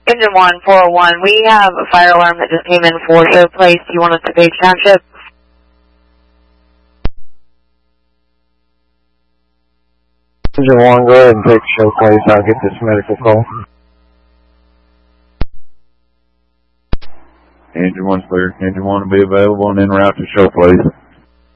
Engine 1, 401. We have a fire alarm that just came in for Show Place. Do you want us to Page Township? Engine 1, go ahead and take Show Place. I'll get this medical call. Engine 1's clear. Engine 1 will be available and en route to Show Place.